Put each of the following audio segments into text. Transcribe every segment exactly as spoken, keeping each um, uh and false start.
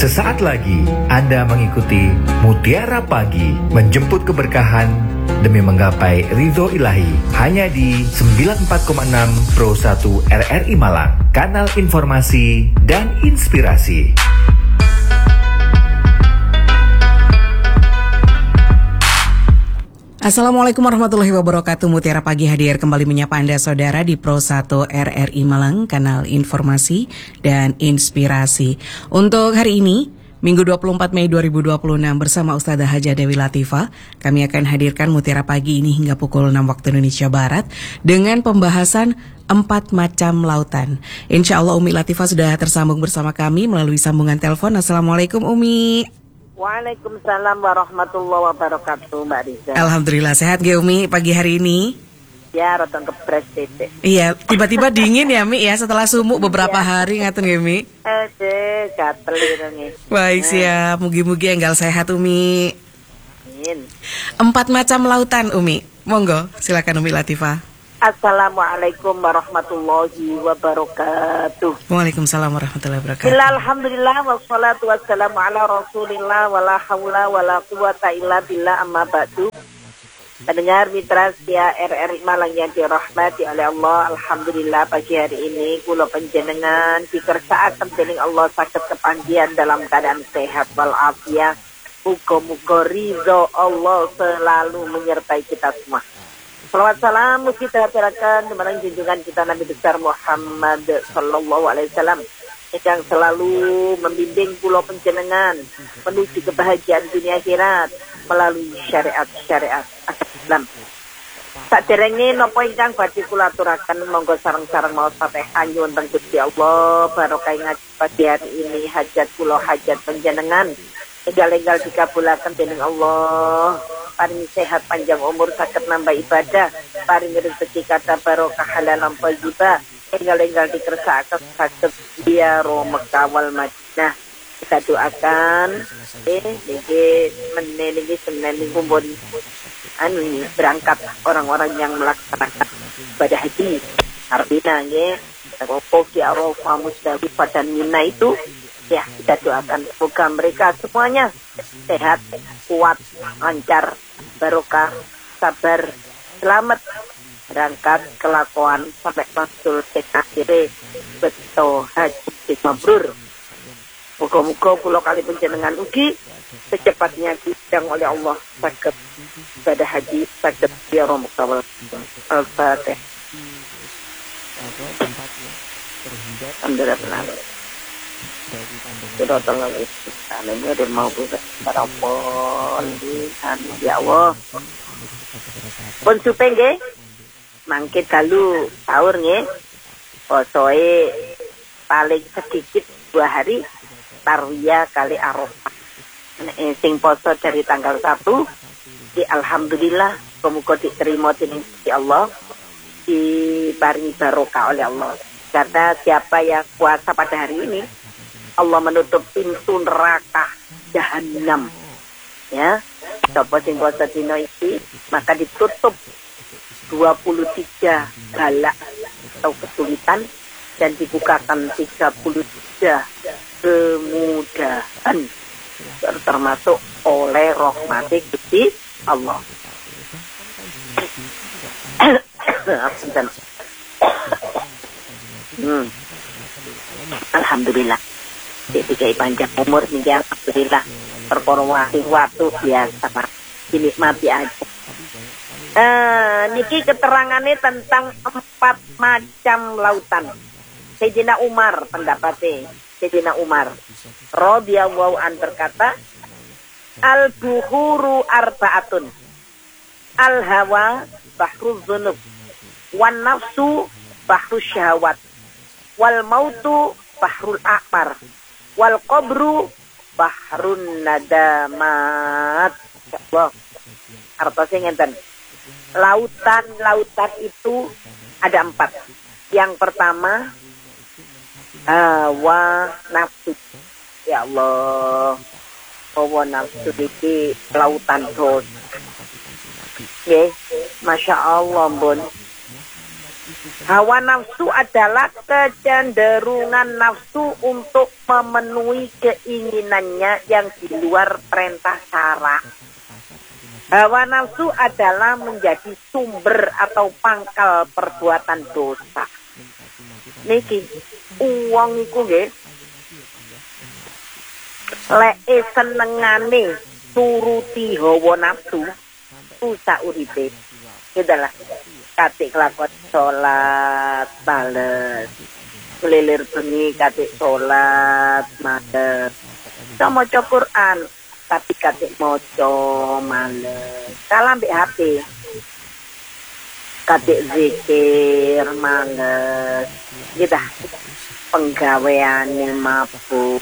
Sesaat lagi Anda mengikuti Mutiara Pagi, menjemput keberkahan demi menggapai ridho ilahi, hanya di sembilan puluh empat koma enam Pro satu R R I Malang, kanal informasi dan inspirasi. Assalamualaikum warahmatullahi wabarakatuh. Mutiara Pagi hadir kembali menyapa Anda saudara di Pro satu R R I Malang, kanal informasi dan inspirasi. Untuk hari ini, Minggu dua puluh empat Mei dua ribu dua puluh enam, bersama Ustazah Hajah Dewi Latifah, kami akan hadirkan Mutiara Pagi ini hingga pukul enam waktu Indonesia Barat dengan pembahasan empat macam lautan. Insya Allah Umi Latifah sudah tersambung bersama kami melalui sambungan telepon. Assalamualaikum Umi. Waalaikumsalam warahmatullahi wabarakatuh, Mbak Riza. Alhamdulillah, sehat gak Umi pagi hari ini? Ya, rotong kepres titik. Iya, tiba-tiba dingin ya Mi ya, setelah sumuk beberapa ya. hari ngaten ya Mi. Ade, gatel ini. Baik siap, mugi-mugi enggal sehat Umi. Amin. Empat macam lautan Umi, monggo silakan Umi Latifah. Assalamualaikum warahmatullahi wabarakatuh. Waalaikumsalam warahmatullahi wabarakatuh. Alhamdulillah wassalatu wassalamu ala rasulillah wala hawla wala quwata illa billah, amma ba'du. Pendengar mitra setia R R I Malang yang dirahmati oleh Allah, alhamdulillah pagi hari ini kula panjenengan dikersakaken dening Allah saged kepanjian dalam keadaan sehat wal afiat. Muga-muga ridho Allah selalu menyertai kita semua. Salawat salam kita aturaken kepada junjungan kita Nabi besar Muhammad sallallahu alaihi wasallam yang selalu membimbing kula panjenengan menuju kebahagiaan dunia akhirat melalui syariat-syariat Islam. Saderenge napa ingkang badhe kula aturaken, monggo sareng-sareng maos Fatihah nyuwun teng Gusti Allah barokah ngaji pagi hari ini, hajat kula hajat panjenengan enggal-enggal dikabulaken dening Allah. Paringi sehat panjang umur, saged nambah ibadah, paringi rezeki kata barokah halalan thayyibah, enggal-enggal dikersakaken saged ziarah Mekah wal Madinah. Kita doakan eh niki meneh niki Senin niku pun anu ini berangkat orang-orang yang melaksanakan ibadah haji artinya nggih Wukuf di Arafah, Musdalifah dan Mina itu ya, kita doakan semoga mereka semuanya sehat, kuat, lancar, barokah, sabar, selamat berangkat kelakuan sampai masul akhirnya betul haji mabrur. Muga-muga kula kali panjenengan ugi secepatnya diundang oleh Allah saged ibadah haji, saged ziarah Mekah. Al-Fatihah. Alhamdulillah. Sudah tolong ini dia mau para pon di ya Allah. Pun supeng nggih. Mangke dalu sahur nggih. Posoe paling sedikit dua hari tarwiyah kali Arafah. Nek sing poso dari tanggal satu di alhamdulillah semoga diterima dening Gusti Allah, diparingi barokah oleh Allah. Karena siapa yang puasa pada hari ini, Allah menutup pintu neraka jahanam. Ya, sapa sing puasa dina iki maka ditutup dua puluh tiga balak atau kesulitan dan dibukakan tiga puluh tiga kemudahan, termasuk oleh rahmat Gusti Allah. hmm. Alhamdulillah. Dikai panjang umur nih, alhamdulillah. Perkara waktu biasa Pak, dinikmati aja. Eh, niki keterangannya tentang empat macam lautan. Sayyidina Umar pendapatnya, Sayyidina Umar radhiyallahu an berkata, al-buhuru arba'atun, al-hawa bahrul dzunub, wan nafsu bahrul syahwat, wal mautu bahrul akbar, wal qabru bahrun nadamat. Allah. Artinya ngenten. Lautan-lautan itu ada empat. Yang pertama hawa nafsu. Ya Allah. Hawa nafsu iki lautan dosa. Nggih, Masya Allah, Bun. Hawa nafsu adalah kecenderungan nafsu untuk memenuhi keinginannya yang di luar perintah syara. Hawa nafsu adalah menjadi sumber atau pangkal perbuatan dosa. Niki, uang iku nggih lek senengane turuti hawa nafsu rusak uripe. Itulah katik kelakon sholat bales, kelilir bengi katik sholat males, so moco Quran tapi katik moco males, kalah ambek H P katik zikir males, gitu penggaweane mabuk,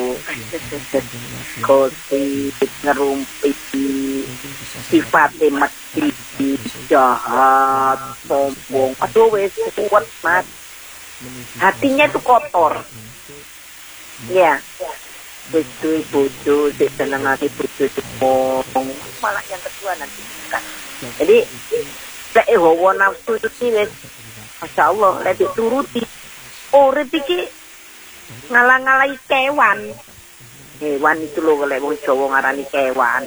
gosip ngerumpi, sifatnya mati, jahat, sombong, aduh wes kuat mas, hatinya itu kotor, ya, itu bodoh, seneng hati bodoh, sombong, malah yang kedua nanti kan, jadi saya hawa nafsu itu sih wes, masya Allah, lebih turuti. Oh, retiki ngalang-ngalai kewan. Kewan itu loh kalau wong Jawa ngarani kewan.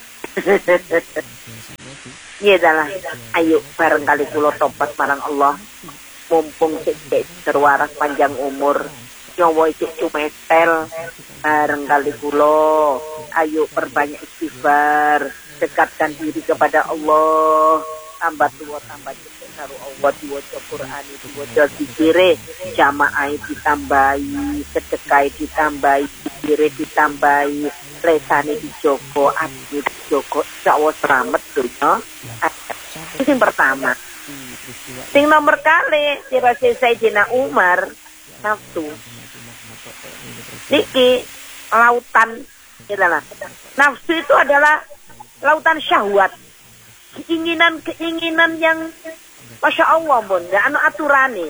Iya dalah. Ayo barangkali kula tobat marang Allah. Mumpung sik terwaras panjang umur, nyawa sik cumetel. Barangkali kula ayo perbanyak istighfar, dekatkan diri kepada Allah. Tambah tua tambah cepat karo Allah, diwaca Quran diwaca zikire, jamaah ditambahi, sedekah ditambahi, zikire ditambahi, lesane dijogo, ati dijogo, insyaallah selamat donya. Itu yang pertama. Sing nomor kali dirasa Sayyidina Umar nafsu. Niki lautan adalah nafsu itu adalah lautan syahwat. Keinginan-keinginan yang Masya Allah pun gak ada aturannya.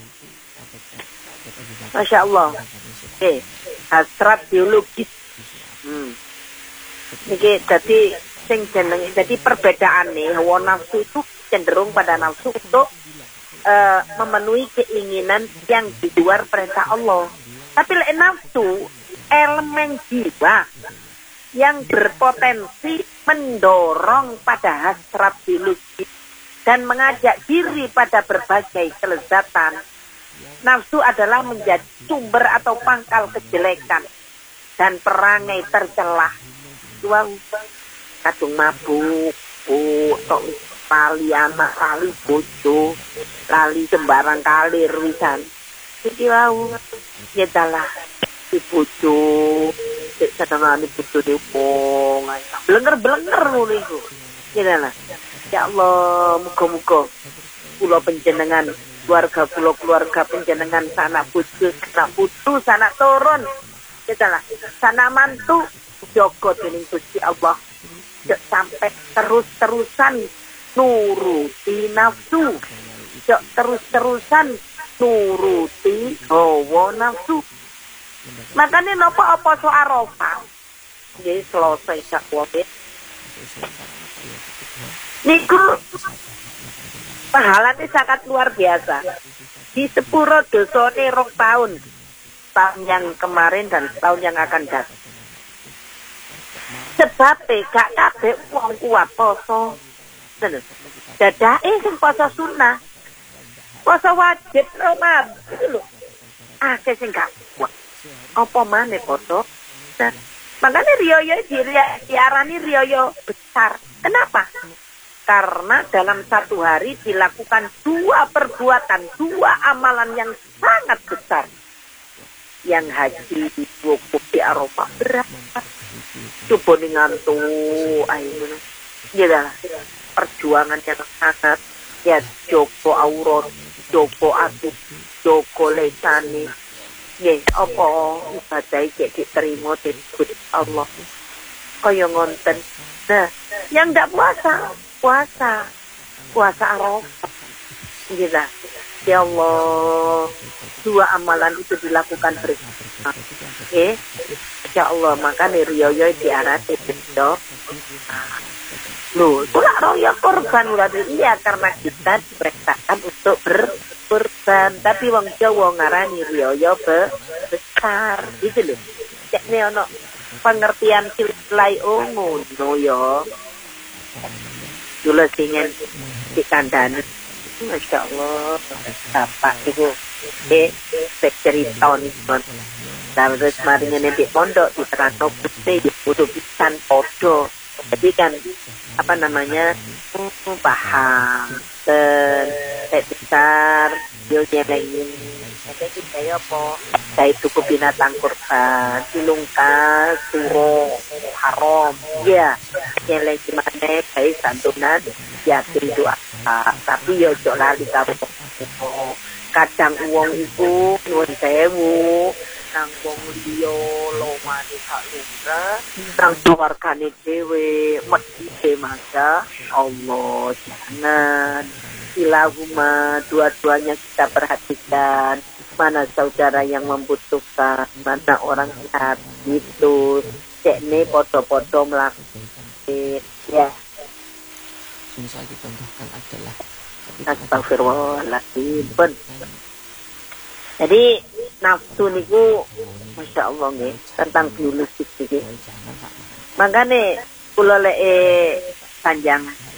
Masya Allah. Oke, hasrat biologis. Hmm. Niki jadi sing jeneng jadi perbedaan nih, hawa nafsu itu cenderung pada nafsu untuk uh, memenuhi keinginan yang di luar perintah Allah. Tapi lek nafsu elemen jiwa yang berpotensi mendorong pada hasrat biologi dan mengajak diri pada berbagai kelezatan. Nafsu adalah menjadi sumber atau pangkal kejelekan dan perangai tercelah. Wow, kadung mabuk, oh, tok lali anak, lali bojo, lali sembarang kali ruwisan. Iki wow, nyetalah si bojo, sik senengane bojo de wong, blenger-blenger ngono iku. Nyetalah. Ya Allah, muga-muga kula panjenengan, keluarga kula, keluarga panjenengan, sanak bojo, sanak putu, sanak turun. Nyetalah, sanak mantu jaga dening Gusti Allah. Jek sampai terus-terusan nuruti nafsu. Jek terus-terusan nuruti hawa nafsu. Makanya napa apa so Arafah? Nggih Selasa sak wae. Niku pahalane sangat luar biasa. Di sepuro dosane rong tahun. Tahun yang kemarin dan tahun yang akan datang. Sebab gak kabeh wong kuat poso. Dadake sing poso sunah. Poso wajib Ramadan itu lho. Akeh sing gak kuat. Apa maneh poso? Nah, makanya riyo diarani riyo besar. Kenapa? Karena dalam satu hari dilakukan dua perbuatan, dua amalan yang sangat besar. Yang haji wukuf di Arafah berat. Coba nih ngantuk, ayo, ya perjuangan yang sangat, ya joko aurat, joko atuh, joko lesani, ya apa ibadah kayak diterima dari Allah, kaya ngonten. Nah, yang tidak puasa, puasa, puasa Arafah, gitu. Ya Allah, dua amalan itu dilakukan bersama, ya. Ya Allah, makanya riyo-riyo diarati bedo. Loh, pula royo korban berarti iya karena kita diperintahkan untuk berkurban. Tapi wong Jawa ngarani riyaya be- besar gitu loh. Cek ne ono pengertian silai oh ngono ya. Dulu singen dikandani. Masya Allah, bapak itu eh cerita nih kan. Terus maringnya nanti pondok di terano putih di kudu pisan podo. Jadi kan apa namanya hmm, paham dan besar dia nyelengin. Jadi kita ya po saya tuku binatang kurban, silungkas, suro, haram, ya nyelengin mana kayak santunan yakin doa. Tapi ya jok lali kamu. Kadang uang itu nuwun sewu nang wong liya lomane sak lumrah nang keluargane dhewe medhite maka Allah jangan ilahuma dua-duanya kita perhatikan mana saudara yang membutuhkan mana orang sehat itu cekne podo-podo melakukan ya misal dicontohkan adalah astagfirullahaladzim. Jadi nafsu niku Masya Allah nggih tentang biologis iki. Makane kula lek panjang